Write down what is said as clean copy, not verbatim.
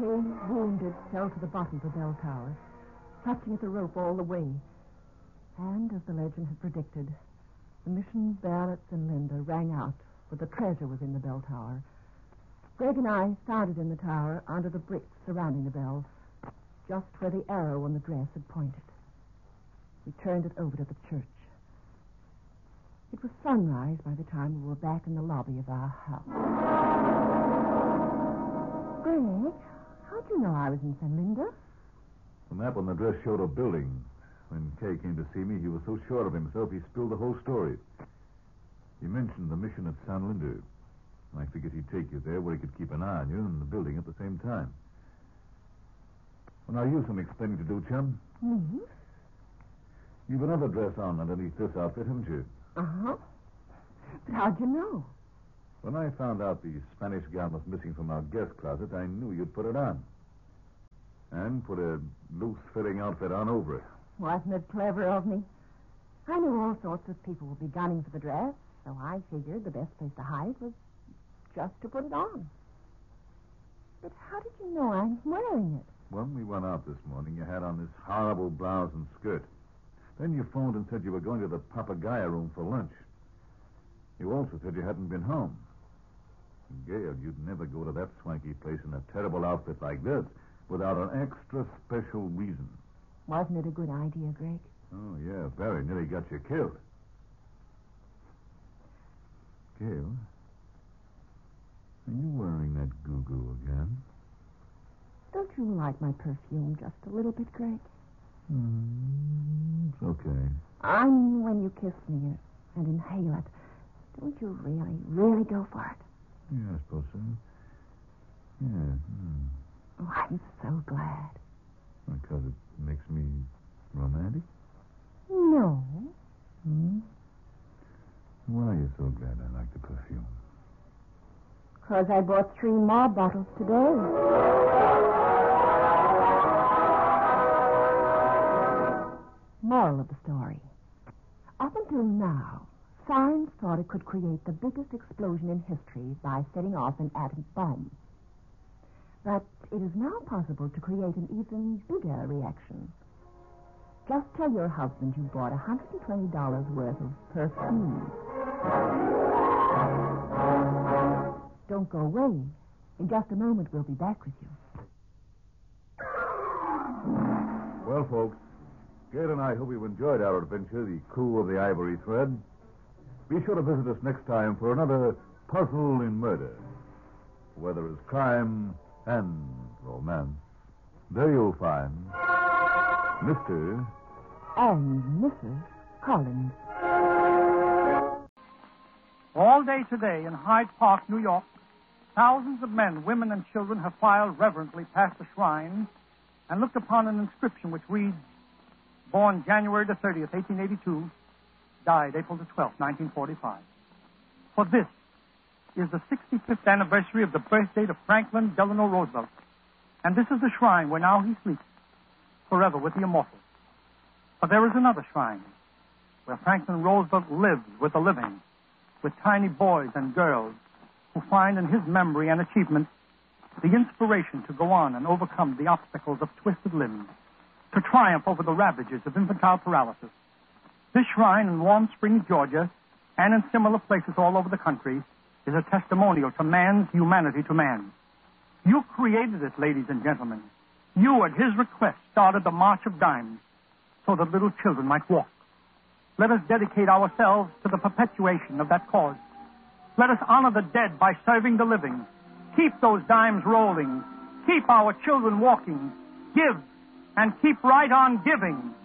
Kay, wounded, fell to the bottom of the bell tower, clutching at the rope all the way. And, as the legend had predicted, the mission Barrett's and Linda rang out, for the treasure was in the bell tower. Greg and I started in the tower under the bricks surrounding the bell, just where the arrow on the dress had pointed. We turned it over to the church. It was sunrise by the time we were back in the lobby of our house. Greg, how'd you know I was in San Linda? The map on the dress showed a building. When Kay came to see me, he was so sure of himself he spilled the whole story. He mentioned the mission at San Linda. I figured he'd take you there where he could keep an eye on you and the building at the same time. Well, now, you've some explaining to do, chum. Me? You've another dress on underneath this outfit, haven't you? Uh-huh. But how'd you know? When I found out the Spanish gown was missing from our guest closet, I knew you'd put it on. And put a loose-fitting outfit on over it. Wasn't it clever of me? I knew all sorts of people would be gunning for the dress, so I figured the best place to hide was just to put it on. But how did you know I'm wearing it? When we went out this morning, you had on this horrible blouse and skirt. Then you phoned and said you were going to the Papagayo room for lunch. You also said you hadn't been home. Gail, you'd never go to that swanky place in a terrible outfit like this without an extra special reason. Wasn't it a good idea, Greg? Oh, yeah, very. Nearly got you killed. Gail, are you wearing that goo-goo again? Don't you like my perfume just a little bit, Greg? It's okay. I mean, when you kiss me and inhale it, don't you really, really go for it? Yeah, I suppose so. Yeah. Oh, I'm so glad. Because it makes me romantic? No. Why are you so glad I like the perfume? Because I bought 3 more bottles today. Moral of the story. Up until now, science thought it could create the biggest explosion in history by setting off an atom bomb. But it is now possible to create an even bigger reaction. Just tell your husband you bought $120 worth of perfume. Don't go away. In just a moment, we'll be back with you. Well, folks, Gail and I hope you've enjoyed our adventure, The Coup of the Ivory Thread. Be sure to visit us next time for another Puzzle in Murder, where there is crime and romance. There you'll find Mr. And Mrs. Collins. All day today in Hyde Park, New York, thousands of men, women, and children have filed reverently past the shrine and looked upon an inscription which reads, born January the 30th, 1882, died April the 12th, 1945. For this is the 65th anniversary of the birth date of Franklin Delano Roosevelt. And this is the shrine where now he sleeps, forever with the immortals. But there is another shrine where Franklin Roosevelt lives with the living, with tiny boys and girls who find in his memory and achievement the inspiration to go on and overcome the obstacles of twisted limbs, to triumph over the ravages of infantile paralysis. This shrine in Warm Springs, Georgia, and in similar places all over the country, is a testimonial to man's humanity to man. You created it, ladies and gentlemen. You, at his request, started the March of Dimes so that little children might walk. Let us dedicate ourselves to the perpetuation of that cause. Let us honor the dead by serving the living. Keep those dimes rolling. Keep our children walking. Give and keep right on giving.